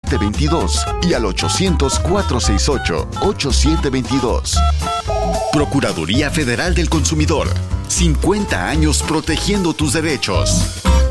8722 y al 800-468-8722. Procuraduría Federal del Consumidor. 50 años protegiendo tus derechos.